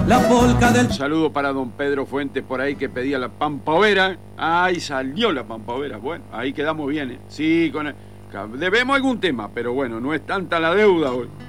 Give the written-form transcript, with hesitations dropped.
la polca del... Un saludo para don Pedro Fuentes por ahí que pedía la pampavera. Ahí salió la pampavera. Bueno, ahí quedamos bien, ¿eh? Sí, debemos algún tema, pero bueno, no es tanta la deuda hoy.